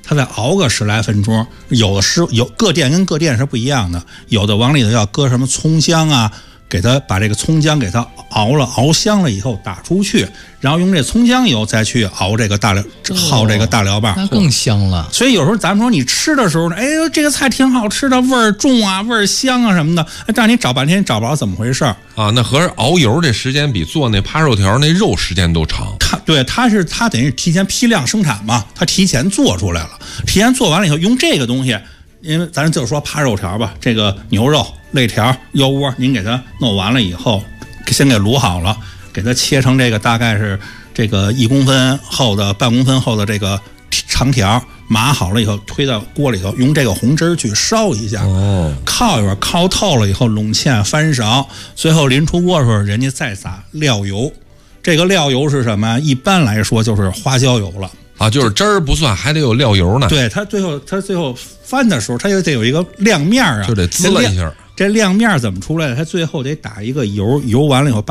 它再熬个10来分钟。有各店跟各店是不一样的，有的往里头要搁什么葱姜啊，给它把这个葱姜给它熬香了以后打出去，然后用这葱姜油再去熬这个耗这个大料棒， 那更香了。 所以有时候咱们说你吃的时候呢，哎呦这个菜挺好吃的，味儿重啊，味儿香啊什么的，但你找半天找不着怎么回事啊？那合着熬油这时间比做那趴肉条那肉时间都长。 它等于提前批量生产嘛，它提前做出来了，提前做完了以后用这个东西。因为咱就说趴肉条吧，这个牛肉、肋条、腰窝，您给它弄完了以后，先给卤好了，给它切成这个大概是这个1公分厚的、半公分厚的这个长条，码好了以后推到锅里头，用这个红汁去烧一下，靠一会儿，靠透了以后拢芡翻勺，最后临出锅的时候，人家再撒料油。这个料油是什么？一般来说就是花椒油了。 啊，就是汁儿不算，还得有料油呢。 对，它最后翻的时候，它就得有一个亮面啊， 就得滋了一下。 这亮面怎么出来的？它最后得打一个油完了以后。